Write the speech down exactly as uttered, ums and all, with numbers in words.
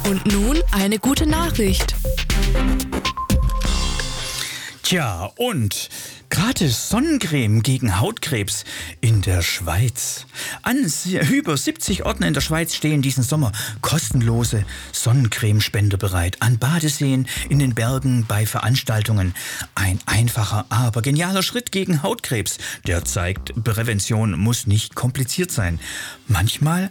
Und nun eine gute Nachricht. Tja, und gratis Sonnencreme gegen Hautkrebs in der Schweiz. An über siebzig Orten in der Schweiz stehen diesen Sommer kostenlose Sonnencremespender bereit. An Badeseen, in den Bergen, bei Veranstaltungen. Ein einfacher, aber genialer Schritt gegen Hautkrebs. Der zeigt, Prävention muss nicht kompliziert sein. Manchmal